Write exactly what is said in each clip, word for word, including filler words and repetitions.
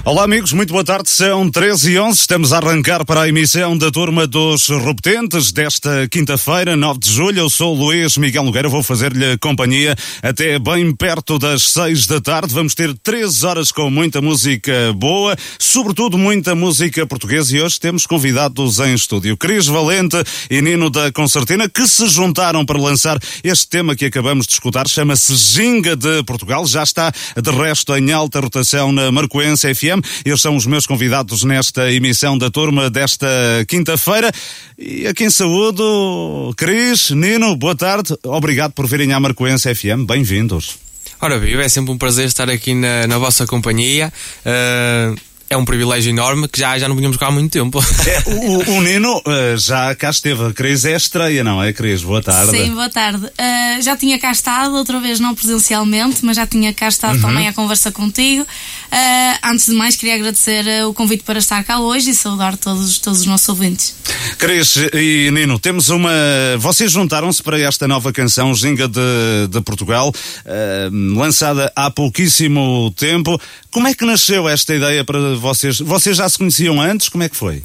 Olá amigos, muito boa tarde, são treze e onze, estamos a arrancar para a emissão da Turma dos Repetentes desta quinta-feira, nove de julho. Eu sou o Luís Miguel Nogueira, vou fazer-lhe companhia até bem perto das seis da tarde. Vamos ter treze horas com muita música boa, sobretudo muita música portuguesa, e hoje temos convidados em estúdio, Cris Valente e Nino da Concertina, que se juntaram para lançar este tema que acabamos de escutar, chama-se Ginga de Portugal, já está de resto em alta rotação na Marcoense F M. Eles são os meus convidados nesta emissão da Turma desta quinta-feira. E aqui em saúdo, Cris, Nino, boa tarde. Obrigado por virem à Marcoense F M. Bem-vindos. Ora, viva, é sempre um prazer estar aqui na, na vossa companhia. Uh... É um privilégio enorme que já, já não vinhamos cá há muito tempo. É, o, o Nino uh, já cá esteve. A Cris é a estreia, não é, Cris? Boa tarde. Sim, boa tarde. Uh, já tinha cá estado, outra vez não presencialmente, mas já tinha cá estado uhum. também à conversa contigo. Uh, antes de mais, queria agradecer uh, o convite para estar cá hoje e saudar todos, todos os nossos ouvintes. Cris e Nino, temos uma... Vocês juntaram-se para esta nova canção, Ginga de, de Portugal, uh, lançada há pouquíssimo tempo. Como é que nasceu esta ideia para vocês? Vocês já se conheciam antes? Como é que foi?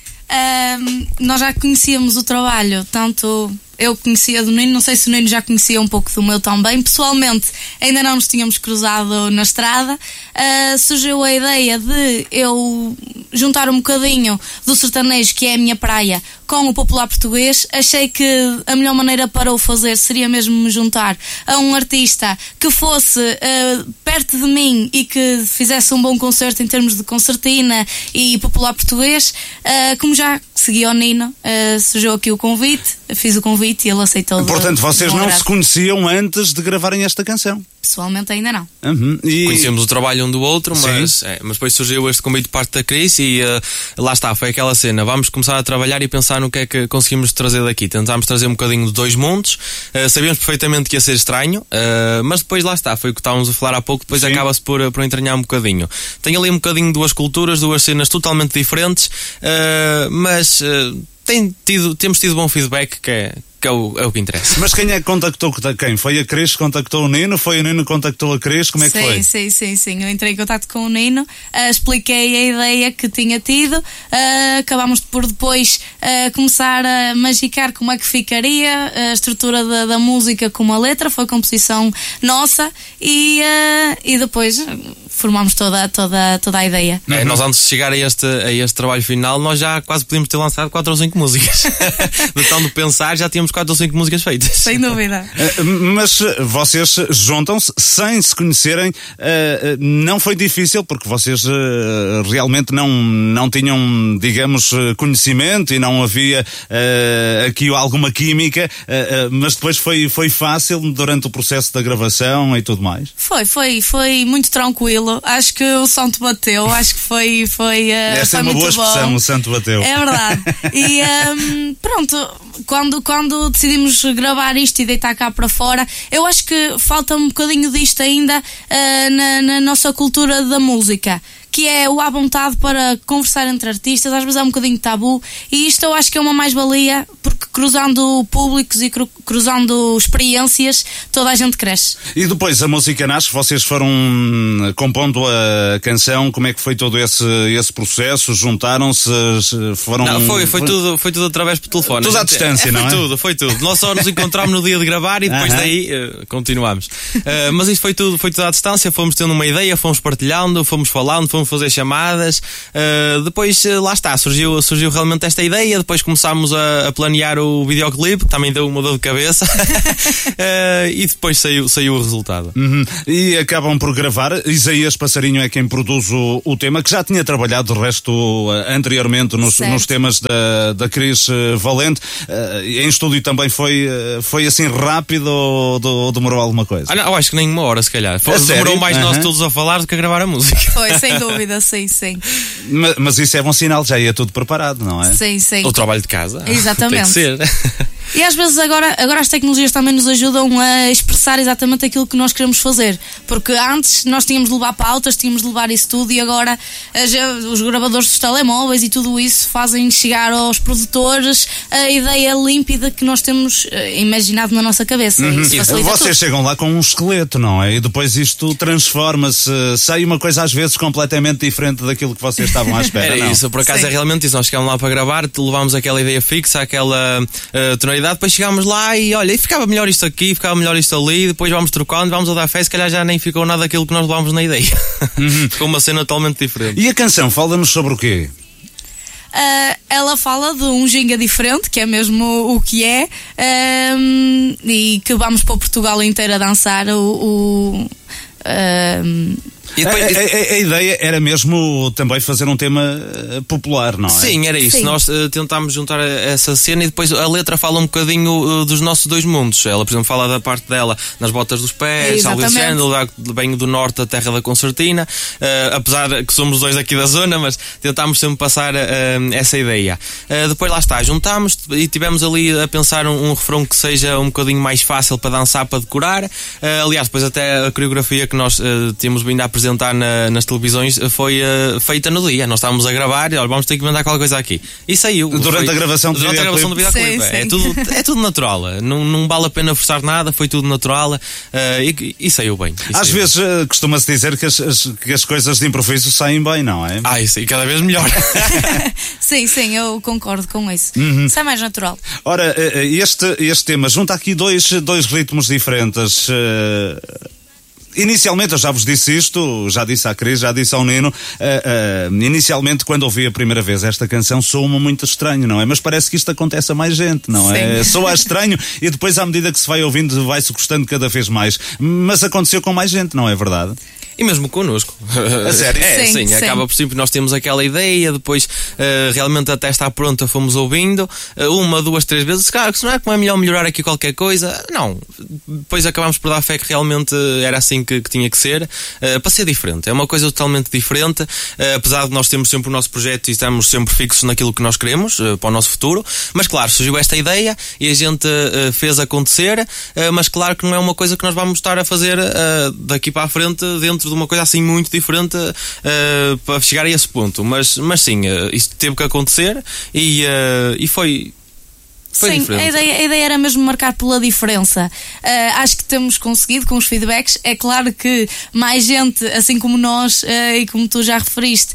Uh, nós já conhecíamos o trabalho, tanto eu conhecia do Nino, não sei se o Nino já conhecia um pouco do meu também. Pessoalmente, ainda não nos tínhamos cruzado na estrada. Uh, surgiu a ideia de eu juntar um bocadinho do sertanejo, que é a minha praia, com o popular português. Achei que a melhor maneira para o fazer seria mesmo me juntar a um artista que fosse uh, perto de mim e que fizesse um bom concerto em termos de concertina e popular português. Uh, como já seguia o Nino, uh, surgiu aqui o convite, fiz o convite e ele aceitou. Portanto, de, vocês de não grado. se conheciam antes de gravarem esta canção? Pessoalmente ainda não. Uhum. E... Conhecemos o trabalho um do outro, mas, é, mas depois surgiu este convite de parte da Cris e uh, lá está, foi aquela cena. Vamos começar a trabalhar e pensar no que é que conseguimos trazer daqui. Tentámos trazer um bocadinho de dois mundos, uh, sabíamos perfeitamente que ia ser estranho, uh, mas depois lá está, foi o que estávamos a falar há pouco, depois acaba-se por, por entranhar um bocadinho. Tem ali um bocadinho duas culturas, duas cenas totalmente diferentes, uh, mas uh, tem tido, temos tido bom feedback, que é que é o, é o que interessa. Mas quem é que contactou quem? Foi a Cris que contactou o Nino? Foi o Nino que contactou a Cris? Como é que sim, foi? Sim, sim, sim. Eu entrei em contato com o Nino, uh, expliquei a ideia que tinha tido, uh, acabámos por depois uh, começar a magicar como é que ficaria a estrutura da, da música com uma letra, foi composição nossa e, uh, e depois formámos toda, toda, toda a ideia. É, nós antes de chegar a este, a este trabalho final, nós já quase podíamos ter lançado quatro ou cinco músicas. De tanto pensar, já tínhamos quatro ou cinco músicas feitas. Sem dúvida. Uh, mas vocês juntam-se sem se conhecerem. Uh, não foi difícil, porque vocês uh, realmente não, não tinham, digamos, conhecimento e não havia uh, aqui alguma química, uh, uh, mas depois foi, foi fácil durante o processo da gravação e tudo mais? Foi, foi, foi muito tranquilo. Acho que o santo bateu, acho que foi, foi, uh, Essa foi é uma muito boa expressão, bom. O santo bateu. É verdade. E um, pronto, quando, quando decidimos gravar isto e deitar cá para fora, eu acho que falta um bocadinho disto ainda uh, na, na nossa cultura da música, que é o à vontade para conversar entre artistas. Às vezes é um bocadinho tabu, e isto eu acho que é uma mais-valia, porque cruzando públicos e cru- cruzando experiências, toda a gente cresce. E depois a música nasce, vocês foram compondo a canção, como é que foi todo esse, esse processo? Juntaram-se, foram... Não, foi, foi, tudo, foi tudo através do telefone. Tudo à distância, é, não é? Foi tudo, foi tudo. Nós só nos encontramos no dia de gravar e depois uh-huh. daí uh, continuamos. Uh, mas isso foi tudo, foi tudo à distância, fomos tendo uma ideia, fomos partilhando, fomos falando, fomos fazer chamadas, uh, depois uh, lá está, surgiu, surgiu realmente esta ideia, depois começámos a, a planear o videoclipe, que também deu uma dor de cabeça, uh, e depois saiu, saiu o resultado. Uhum. E acabam por gravar. Isaías Passarinho é quem produz o, o tema, que já tinha trabalhado de resto uh, anteriormente nos, nos temas da, da Cris uh, Valente. Uh, em estúdio também foi, uh, foi assim rápido ou, ou demorou alguma coisa? Ah, não, eu acho que nem uma hora, se calhar. Foi, demorou sério? mais Uhum. nós todos a falar do que a gravar a música. Foi, sem dúvida, sim, sim. Mas, mas isso é bom sinal, já ia tudo preparado, não é? Sim, sim. O trabalho de casa. Exatamente. Tem que ser. E às vezes agora, agora as tecnologias também nos ajudam a expressar exatamente aquilo que nós queremos fazer. Porque antes nós tínhamos de levar pautas, tínhamos de levar isso tudo, e agora as, os gravadores dos telemóveis e tudo isso fazem chegar aos produtores a ideia límpida que nós temos imaginado na nossa cabeça. Uhum. Isso Vocês tudo. chegam lá com um esqueleto, não é? E depois isto transforma-se, sai uma coisa às vezes completamente diferente daquilo que vocês estavam à espera. Era não? isso, por acaso Sim. é realmente isso. Nós chegámos lá para gravar, levámos aquela ideia fixa, aquela uh, tonalidade, depois chegámos lá e olha, e ficava melhor isto aqui, ficava melhor isto ali, depois vamos trocando, vamos a dar fé, se calhar já nem ficou nada daquilo que nós levámos na ideia. Uhum. Ficou uma cena totalmente diferente. E a canção, fala-nos sobre o quê? Uh, ela fala de um ginga diferente, que é mesmo o que é, um, e que vamos para Portugal inteiro a dançar o. o um, E depois, a, a, a, a ideia era mesmo também fazer um tema popular, não é? Sim, era isso. Sim. Nós uh, tentámos juntar essa cena e depois a letra fala um bocadinho uh, dos nossos dois mundos. Ela, por exemplo, fala da parte dela nas botas dos pés, Alviciano, venho do norte, a terra da concertina, uh, apesar que somos dois aqui da zona, mas tentámos sempre passar uh, essa ideia. Uh, depois lá está, juntámos e tivemos ali a pensar um, um refrão que seja um bocadinho mais fácil para dançar, para decorar. Uh, aliás, depois até a coreografia que nós uh, tínhamos vindo a apresentar na, nas televisões foi uh, feita no dia. Nós estávamos a gravar e olha, vamos ter que mandar qualquer coisa aqui. E saiu. Durante foi, a gravação do durante a gravação do videoclipe. É tudo, é tudo natural. Não, não vale a pena forçar nada, foi tudo natural uh, e, e saiu bem. E Às saiu vezes uh, costuma-se dizer que as, as, que as coisas de improviso saem bem, não é? Ah, isso, e cada vez melhor. Sim, sim, eu concordo com isso. Uhum. Isso é mais natural. Ora, este, este tema junta aqui dois, dois ritmos diferentes. Uh, Inicialmente, eu já vos disse isto, já disse à Cris, já disse ao Nino, uh, uh, inicialmente quando ouvi a primeira vez esta canção soa-me muito estranho, não é? Mas parece que isto acontece a mais gente, não é? Soa estranho e depois à medida que se vai ouvindo vai-se gostando cada vez mais. Mas aconteceu com mais gente, não é verdade? E mesmo connosco. A sério? É, sim, sim, sim. acaba por sempre, nós temos aquela ideia, depois uh, realmente até está pronta, fomos ouvindo, uh, uma, duas, três vezes, claro, se não é como é melhor melhorar aqui qualquer coisa, não. Depois acabámos por dar fé que realmente era assim que, que tinha que ser, uh, para ser diferente. É uma coisa totalmente diferente, uh, apesar de nós termos sempre o nosso projeto e estamos sempre fixos naquilo que nós queremos, uh, para o nosso futuro, mas claro, surgiu esta ideia e a gente uh, fez acontecer, uh, mas claro que não é uma coisa que nós vamos estar a fazer uh, daqui para a frente dentro de uma coisa assim muito diferente uh, para chegar a esse ponto, mas, mas sim, uh, isto teve que acontecer e, uh, e foi Foi Sim, diferente. a ideia, a ideia era mesmo marcar pela diferença. Uh, acho que temos conseguido com os feedbacks. É claro que mais gente, assim como nós, uh, e como tu já referiste,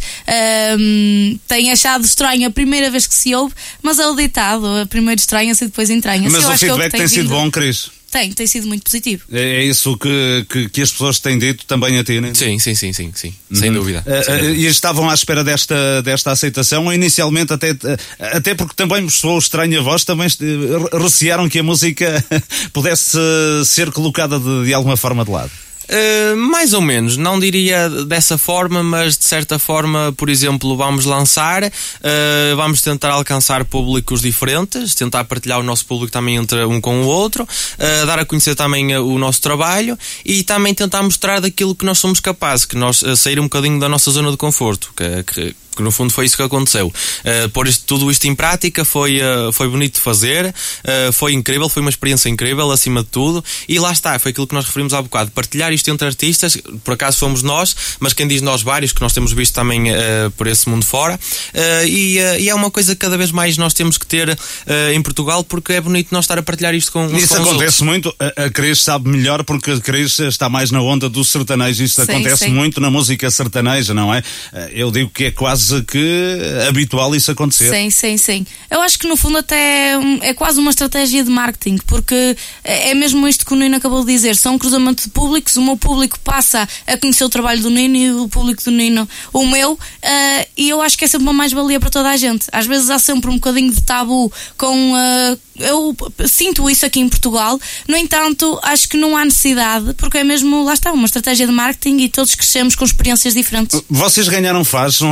uh, tem achado estranho a primeira vez que se ouve, mas é o ditado, a primeiro estranha-se e depois entranha-se. Mas Eu o acho que é feedback que tem, tem sido vindo... bom, Cris? Tem, tem sido muito positivo. É, é isso que, que, que as pessoas têm dito também a ti, não é? Sim, sim, sim, sim, sim. Uhum. Sem dúvida. Uh, Sem uh, dúvida. E estavam à espera desta, desta aceitação, ou inicialmente até, uh, até porque também me soou estranha a voz, também uh, recearam que a música pudesse uh, ser colocada de, de alguma forma de lado. Uh, mais ou menos, não diria dessa forma, mas de certa forma, por exemplo, vamos lançar, uh, vamos tentar alcançar públicos diferentes, tentar partilhar o nosso público também entre um com o outro, uh, dar a conhecer também o nosso trabalho e também tentar mostrar daquilo que nós somos capazes, que nós uh, sair um bocadinho da nossa zona de conforto, que, que que no fundo foi isso que aconteceu. Uh, pôr isto, tudo isto em prática foi, uh, foi bonito de fazer, uh, foi incrível, foi uma experiência incrível acima de tudo, e lá está, foi aquilo que nós referimos há bocado, partilhar isto entre artistas, por acaso fomos nós, mas quem diz nós vários, que nós temos visto também uh, por esse mundo fora, uh, e, uh, e é uma coisa que cada vez mais nós temos que ter uh, em Portugal, porque é bonito nós estar a partilhar isto com, uns isso com os acontece outros. muito, a, a Cris sabe melhor porque a Cris está mais na onda do sertanejo, isto Sim, acontece sim. muito na música sertaneja, não é? Eu digo que é quase que habitual isso acontecer. Sim, sim, sim. Eu acho que no fundo até é quase uma estratégia de marketing, porque é mesmo isto que o Nino acabou de dizer, são um cruzamento de públicos, o meu público passa a conhecer o trabalho do Nino e o público do Nino o meu, uh, e eu acho que é sempre uma mais-valia para toda a gente. Às vezes há sempre um bocadinho de tabu com... Uh, eu sinto isso aqui em Portugal, no entanto acho que não há necessidade, porque é mesmo, lá está, uma estratégia de marketing e todos crescemos com experiências diferentes. Vocês ganharam fases uns dos outros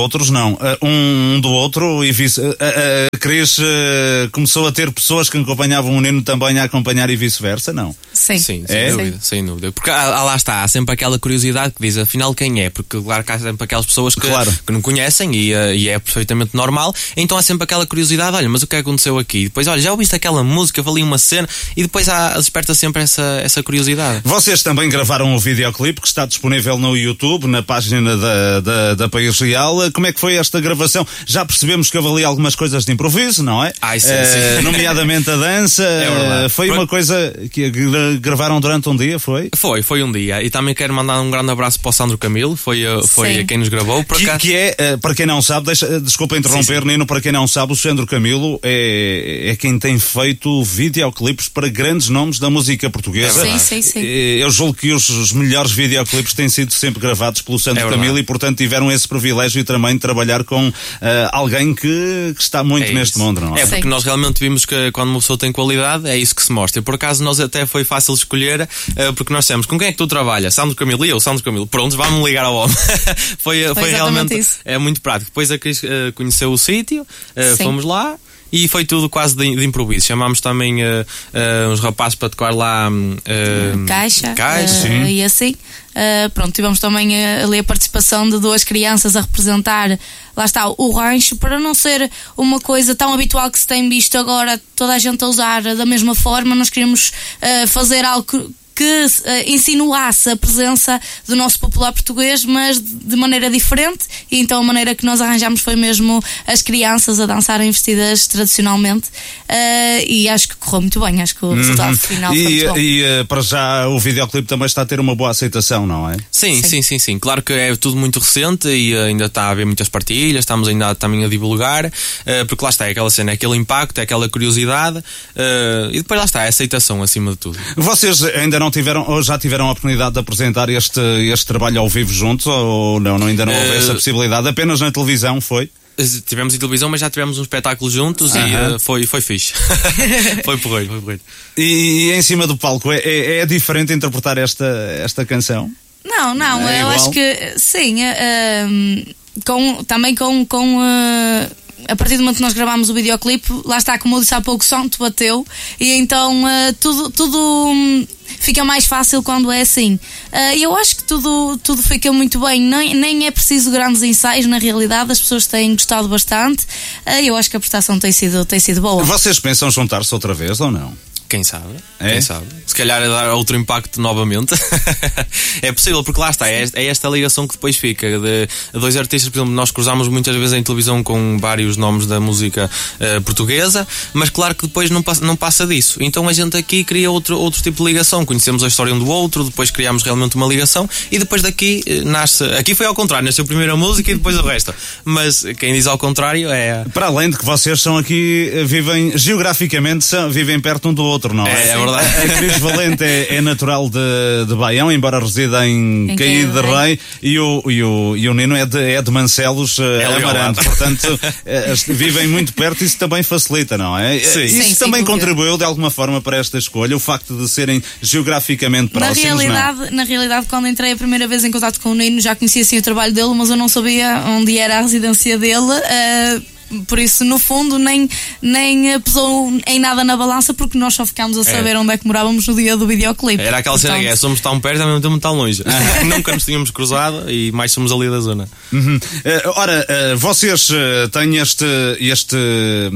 outros não, um do outro, e vice, a, a Cris uh, começou a ter pessoas que acompanhavam o Nino também a acompanhar e vice-versa, não? Sim, sim, sem é? dúvida, sem dúvida. Porque ah, lá está, há sempre aquela curiosidade que diz, afinal quem é? Porque claro que há sempre aquelas pessoas que, claro. que não conhecem e, uh, e é perfeitamente normal, então há sempre aquela curiosidade, olha, mas o que aconteceu aqui? Depois, olha, já ouviste aquela música, falei uma cena, e depois há, desperta sempre essa, essa curiosidade. Vocês também gravaram um videoclipe que está disponível no YouTube, na página da, da, da País Real. Como é que foi esta gravação? Já percebemos que houve ali algumas coisas de improviso, não é? Ai, sim, uh, sim. Nomeadamente a dança. É verdade. Foi Por... uma coisa que gravaram durante um dia, foi? Foi, foi um dia. E também quero mandar um grande abraço para o Sandro Camilo, foi, foi quem nos gravou. Por que, acaso... que é, para quem não sabe, deixa, desculpa interromper, sim, sim. Nino, para quem não sabe, o Sandro Camilo é, é quem tem feito videoclipes para grandes nomes da música portuguesa. Sim, sim, sim. Eu julgo que os, os melhores videoclipes têm sido sempre gravados pelo Sandro é Camilo e, portanto, tiveram esse privilégio também de trabalhar com uh, alguém que, que está muito é neste isso. mundo, não é? É, porque sim. Nós realmente vimos que quando uma pessoa tem qualidade, é isso que se mostra. Por acaso, nós até foi fácil escolher, uh, porque nós temos, com quem é que tu trabalhas? Sandro Camilo e eu, Sandro Camilo. Pronto, vamos ligar ao homem. foi foi, foi realmente, isso. É muito prático. Depois a Cris uh, conheceu o sítio, uh, fomos lá. E foi tudo quase de, de improviso. Chamámos também uh, uh, uns rapazes para tocar lá uh, caixa, caixa uh, e assim. Uh, pronto, tivemos também uh, ali a participação de duas crianças a representar, lá está, o rancho, para não ser uma coisa tão habitual que se tem visto agora, toda a gente a usar da mesma forma. Nós queríamos uh, fazer algo que que uh, insinuasse a presença do nosso popular português, mas de maneira diferente, e então a maneira que nós arranjámos foi mesmo as crianças a dançarem vestidas tradicionalmente, uh, e acho que correu muito bem, acho que o resultado uhum. final e, foi muito bom. E uh, para já o videoclipe também está a ter uma boa aceitação, não é? Sim, sim, sim, sim, sim. Claro que é tudo muito recente e uh, ainda está a haver muitas partilhas, estamos ainda também a divulgar, uh, porque lá está, é aquela cena, é aquele impacto, é aquela curiosidade, uh, e depois lá está, é a aceitação acima de tudo. Vocês ainda não tiveram, ou já tiveram a oportunidade de apresentar este, este trabalho ao vivo juntos, ou não, não ainda não houve uh, essa possibilidade? Apenas na televisão foi? Tivemos em televisão, mas já tivemos um espetáculo juntos uh-huh. e uh, foi, foi fixe. foi porreiro, foi porreiro. E, e em cima do palco, é, é, é diferente interpretar esta, esta canção? Não, não, é eu igual? acho que sim, uh, com, também com... com uh, a partir do momento que nós gravámos o videoclipe, lá está, como eu disse há pouco, o som te bateu, e então uh, tudo, tudo um, fica mais fácil quando é assim. Uh, eu acho que tudo, tudo fica muito bem, nem, nem é preciso grandes ensaios, na realidade, as pessoas têm gostado bastante, uh, eu acho que a prestação tem sido, tem sido boa. Vocês pensam juntar-se outra vez ou não? Quem sabe? É? Quem sabe? Se calhar é dar outro impacto novamente. É possível, porque lá está, é esta, é esta ligação que depois fica de dois artistas. Por exemplo, nós cruzamos muitas vezes em televisão com vários nomes da música uh, portuguesa, mas claro que depois não passa, não passa disso. Então a gente aqui cria outro, outro tipo de ligação, conhecemos a história um do outro, depois criamos realmente uma ligação e depois daqui uh, nasce. Aqui foi ao contrário, nasceu primeiro a música e depois o resto. Mas quem diz ao contrário é. Para além de que vocês são aqui, vivem geograficamente, são, vivem perto um do outro. Não é? É, é verdade. A Cris Valente é, é natural de, de Baião, embora resida em, em Caído de Rei, e o, e, o, e o Nino é de, é de Mancelos, é Amarante. Portanto, é, vivem muito perto, isso também facilita, não é? Sim. Isso sim, também sim, contribuiu de alguma forma para esta escolha, o facto de serem geograficamente próximos. Na realidade, não? na realidade, quando entrei a primeira vez em contato com o Nino, já conhecia assim o trabalho dele, mas eu não sabia onde era a residência dele. Uh, Por isso, no fundo, nem, nem pesou em nada na balança, porque nós só ficámos a saber é. onde é que morávamos no dia do videoclipe. Era aquela cena que é, somos tão perto, ao mesmo tempo tão longe. Nunca nos tínhamos cruzado e mais somos ali da zona. Uhum. Uh, ora, uh, vocês uh, têm este, este uh,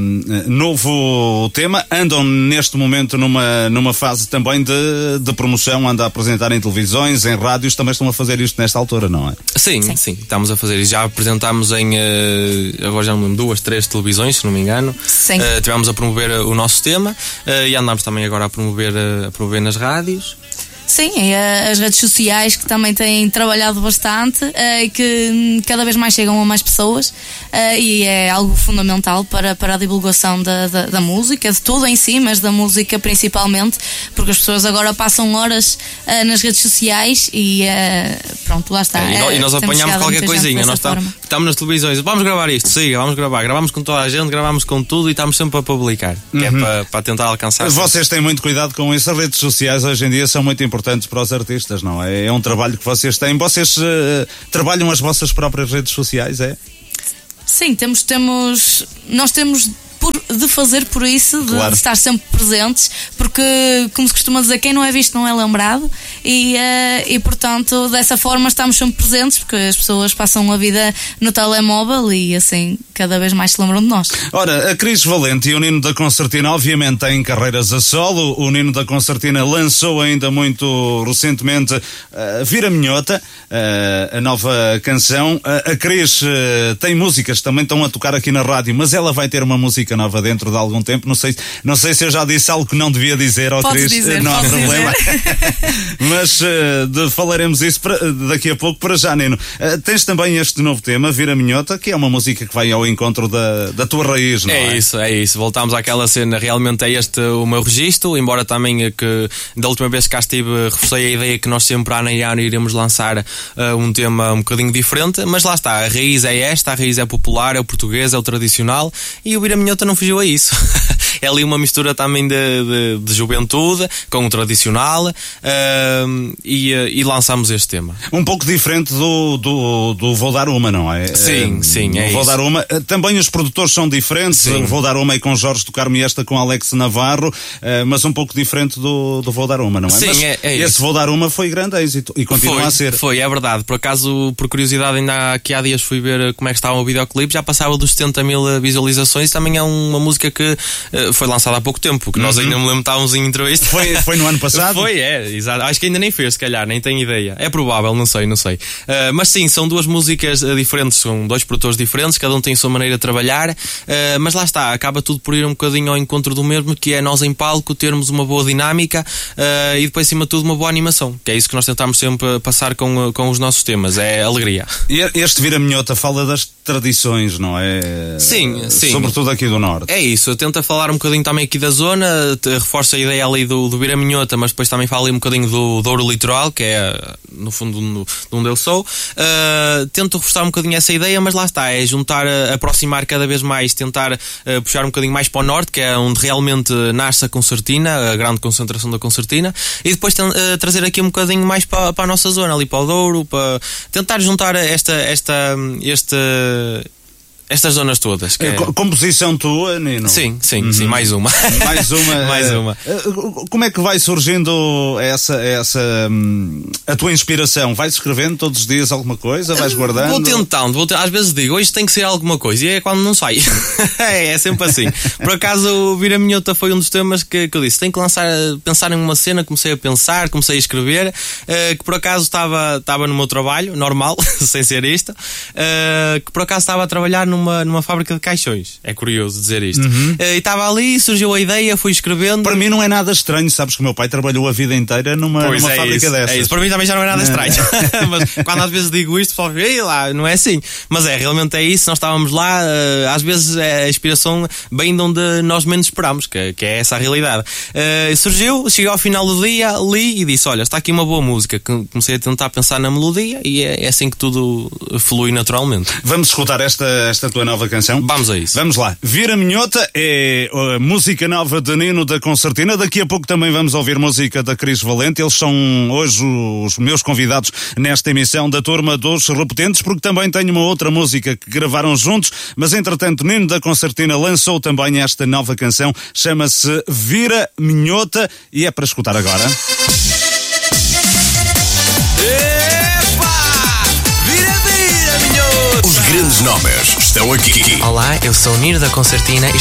novo tema, andam neste momento numa, numa fase também de, de promoção, andam a apresentar em televisões, em rádios, também estão a fazer isto nesta altura, não é? Sim, sim, sim, estamos a fazer isso. Já apresentámos em, uh, agora já não lembro, duas, três televisões, se não me engano. Sim. Uh, tivemos a promover uh, o nosso tema uh, e andamos também agora a promover, uh, a promover nas rádios. Sim, e as redes sociais que também têm trabalhado bastante e que cada vez mais chegam a mais pessoas, e é algo fundamental para, para a divulgação da, da, da música, de tudo em si, mas da música principalmente, porque as pessoas agora passam horas nas redes sociais e pronto, lá está. É, e, nós, e nós apanhamos qualquer coisinha, nós estamos, estamos nas televisões, vamos gravar isto, siga, vamos gravar, gravamos com toda a gente, gravamos com tudo e estamos sempre a publicar, que uhum. é para, para tentar alcançar. Vocês têm muito cuidado com isso, as redes sociais hoje em dia são muito importantes para os artistas, não é? É um trabalho que vocês têm. Vocês uh, trabalham as vossas próprias redes sociais, é? Sim, temos, temos, nós temos por, de fazer por isso, de, claro. de estar sempre presentes, porque, como se costuma dizer, quem não é visto não é lembrado, e, uh, e portanto, dessa forma estamos sempre presentes, porque as pessoas passam a vida no telemóvel e assim cada vez mais se lembram de nós. Ora, a Cris Valente e o Nino da Concertina obviamente têm carreiras a solo. O Nino da Concertina lançou ainda muito recentemente uh, Vira Minhota, uh, a nova canção. Uh, a Cris uh, tem músicas, também estão a tocar aqui na rádio, mas ela vai ter uma música nova dentro de algum tempo. Não sei, não sei se eu já disse algo que não devia dizer ao Cris, não há problema. Mas uh, de, falaremos isso pra, daqui a pouco. Para já, Nino, uh, tens também este novo tema, Vira Minhota, que é uma música que vai ao encontro da, da tua raiz, não é? É isso, é isso. Voltámos àquela cena. Realmente é este o meu registro, embora também que da última vez que cá estive reforcei a ideia que nós sempre ano em ano iremos lançar uh, um tema um bocadinho diferente, mas lá está, a raiz é esta, a raiz é popular, é o português, é o tradicional, e o Vira Minhota não fugiu a isso. É ali uma mistura também de, de, de juventude com o tradicional, uh, e, e lançamos este tema. Um pouco diferente do, do, do Vou Dar Uma, não é? Sim, uh, sim, é Vou isso. Dar Uma. Também os produtores são diferentes. Sim. Vou Dar Uma é com Jorge Tocar-me, esta com Alex Navarro, uh, mas um pouco diferente do, do Vou Dar Uma, não é? Sim, mas é, é esse isso. Vou Dar Uma foi grande êxito e continua foi, a ser. Foi, é verdade. Por acaso, por curiosidade, ainda aqui há dias fui ver como é que estava o videoclipe, já passava dos setenta mil visualizações. Também é uma música que uh, foi lançada há pouco tempo, que uhum. nós ainda me lembro, estávamos em entrevista. Foi, foi no ano passado? Foi, é, exato. Acho que ainda nem fez, se calhar, nem tenho ideia. É provável, não sei, não sei. Uh, mas sim, são duas músicas uh, diferentes, são dois produtores diferentes, cada um tem a sua maneira de trabalhar, uh, mas lá está, acaba tudo por ir um bocadinho ao encontro do mesmo, que é nós em palco termos uma boa dinâmica uh, e depois, acima de tudo, uma boa animação, que é isso que nós tentamos sempre passar com, com os nossos temas, é alegria. E este Vira Minhota fala das tradições, não é? Sim, sim. Sobretudo aqui do Norte. É isso, tenta falar um bocadinho também aqui da zona, reforça a ideia ali do, do Vira Minhota, mas depois também fala ali um bocadinho do Douro Litoral, que é no fundo de onde eu sou. Uh, tento reforçar um bocadinho essa ideia, mas lá está, é juntar, aproximar cada vez mais, tentar uh, puxar um bocadinho mais para o Norte, que é onde realmente nasce a concertina, a grande concentração da concertina, e depois uh, trazer aqui um bocadinho mais para, para a nossa zona, ali para o Douro, para tentar juntar esta, esta, este estas zonas todas. Que é... Composição tua, Nino? Sim, sim, uhum. sim, mais uma. Mais uma. mais uma. Como é que vai surgindo essa, essa, a tua inspiração? Vais escrevendo todos os dias alguma coisa? Vais guardando? Vou tentando, vou t... às vezes digo, hoje tem que ser alguma coisa, e é quando não sai. é, é sempre assim. Por acaso, o Vira Minhota foi um dos temas que, que eu disse, tenho que lançar, pensar em uma cena, comecei a pensar, comecei a escrever, uh, que por acaso estava, estava no meu trabalho, normal, sem ser isto, uh, que por acaso estava a trabalhar numa, numa fábrica de caixões. É curioso dizer isto. Uhum. Uh, e estava ali, surgiu a ideia, fui escrevendo. Para mim não é nada estranho, sabes que o meu pai trabalhou a vida inteira numa, numa é fábrica isso, dessas. É isso. Para mim também já não é nada estranho. Mas quando às vezes digo isto, pessoal, ei lá, não é assim. Mas é, realmente é isso, nós estávamos lá, uh, às vezes é a inspiração bem de onde nós menos esperamos, que, que é essa a realidade. Uh, surgiu, cheguei ao final do dia, li e disse, olha, está aqui uma boa música. Comecei a tentar pensar na melodia e é, é assim que tudo flui naturalmente. Vamos escutar esta, esta tua nova canção? Vamos a isso. Vamos lá. Vira Minhota é a música nova de Nino da Concertina. Daqui a pouco também vamos ouvir música da Cris Valente. Eles são hoje os meus convidados nesta emissão da Turma dos Repetentes, porque também tenho uma outra música que gravaram juntos, mas entretanto Nino da Concertina lançou também esta nova canção, chama-se Vira Minhota e é para escutar agora. Os grandes nomes estão aqui. Olá, eu sou o Nino da Concertina e